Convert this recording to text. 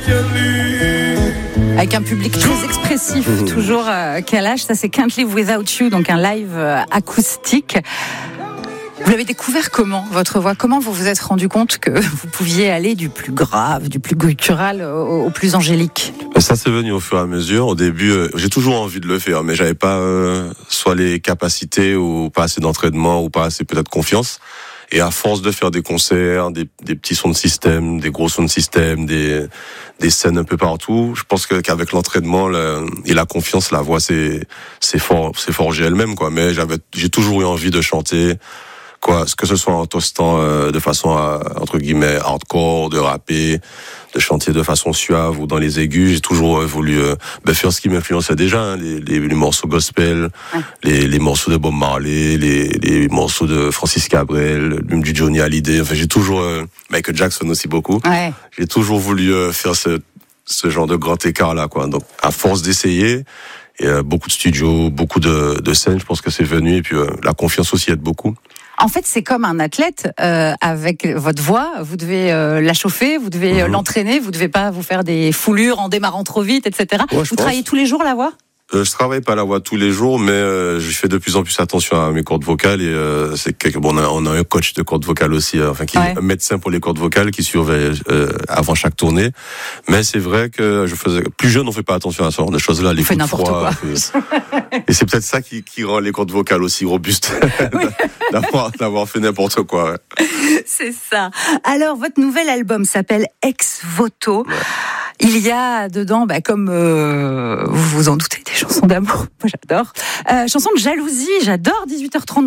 Avec un public très expressif, toujours. Quel âge? Ça, c'est Can't Live Without You, donc un live acoustique. Vous l'avez découvert comment, votre voix? Comment vous vous êtes rendu compte que vous pouviez aller du plus grave, du plus guttural au plus angélique? Ça, c'est venu au fur et à mesure. Au début, j'ai toujours envie de le faire, mais j'avais pas soit les capacités ou pas assez d'entraînement ou pas assez peut-être confiance. Et à force de faire des concerts, des petits sons de système, des gros sons de système, des scènes un peu partout, je pense qu'avec l'entraînement et la confiance, la voix c'est forgé elle-même, quoi. Mais j'ai toujours eu envie de chanter, quoi, que ce soit en toastant de façon entre guillemets hardcore, de rapper, de chanter de façon suave ou dans les aigus. J'ai toujours voulu faire ce qui m'influençait déjà, hein, les morceaux gospel, les morceaux de Bob Marley, les morceaux de Francis Cabrel, même du Johnny Hallyday. Enfin, j'ai toujours Michael Jackson aussi beaucoup. Ouais. J'ai toujours voulu faire ce genre de grand écart là, quoi. Donc à force d'essayer, et beaucoup de studios, beaucoup de scènes, je pense que c'est venu, et puis la confiance aussi aide beaucoup. En fait, c'est comme un athlète avec votre voix. Vous devez la chauffer, vous devez l'entraîner, vous devez pas vous faire des foulures en démarrant trop vite, etc. Ouais, vous travaillez tous les jours la voix? Je travaille pas la voix tous les jours, mais je fais de plus en plus attention à mes cordes vocales, et on a un coach de cordes vocales aussi, qui est un médecin pour les cordes vocales qui surveille avant chaque tournée. Mais c'est vrai que plus jeune, on fait pas attention à ce genre de choses-là, les coups de froid. Et c'est peut-être ça qui rend les cordes vocales aussi robustes, d'avoir fait n'importe quoi. Ouais. C'est ça. Alors, votre nouvel album s'appelle Ex Voto. Ouais. Il y a dedans, comme vous vous en doutez, des chansons d'amour. Moi, j'adore. Chansons de jalousie, j'adore. 18h32.